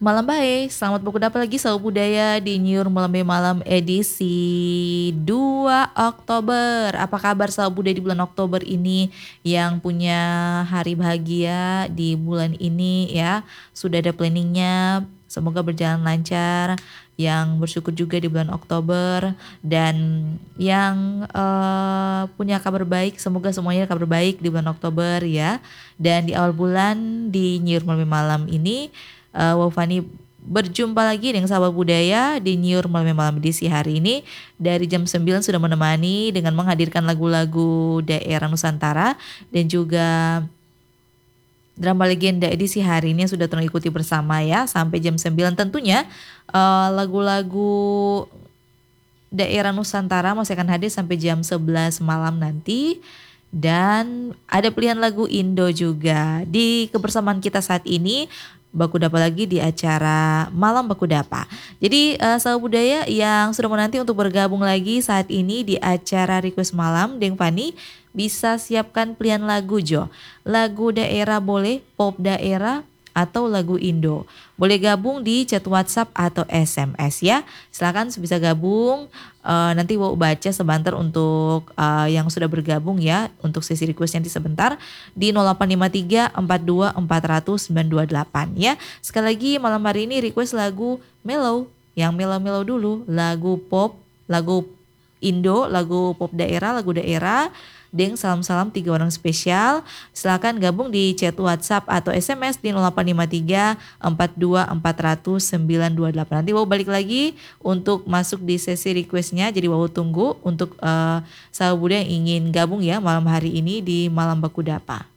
Malam baik, selamat berkuda lagi Sahabat Budaya di Nyur Melembe Malam edisi 2 Oktober. Apa kabar Sahabat Budaya di bulan Oktober ini yang punya hari bahagia di bulan ini ya. Sudah ada planningnya, semoga berjalan lancar. Yang bersyukur juga di bulan Oktober dan yang punya kabar baik, semoga semuanya kabar baik di bulan Oktober ya. Dan di awal bulan di Nyur Melembe Malam ini Wafani berjumpa lagi dengan sahabat budaya di Nyur Malam edisi hari ini. Dari jam 9 sudah menemani dengan menghadirkan lagu-lagu daerah Nusantara dan juga drama legenda edisi hari ini yang sudah terikuti bersama ya sampai jam 9 tentunya. Lagu-lagu daerah Nusantara masih akan hadir sampai jam 11 malam nanti. Dan ada pilihan lagu Indo juga di kebersamaan kita saat ini. Baku Dapa lagi di acara Malam Baku Dapa. Jadi sahabat budaya yang sudah menanti untuk bergabung lagi saat ini di acara Request Malam, Deng Fani bisa siapkan pilihan lagu Jo. Lagu daerah boleh, pop daerah atau lagu Indo. Boleh gabung di chat WhatsApp atau SMS ya. Silakan bisa gabung. Nanti mau baca sebentar untuk yang sudah bergabung ya untuk sesi request nanti sebentar di 0853 42 400 928 ya. Sekali lagi malam hari ini request lagu mellow, yang mellow-mellow dulu, lagu pop, lagu Indo, lagu pop daerah, lagu daerah. Deng salam-salam 3 orang spesial. Silakan gabung di chat WhatsApp atau SMS di 0853 42 400 928. Nanti Wow balik lagi untuk masuk di sesi requestnya. Jadi Wow tunggu untuk sahabat budaya yang ingin gabung ya malam hari ini di Malam Baku Dapa.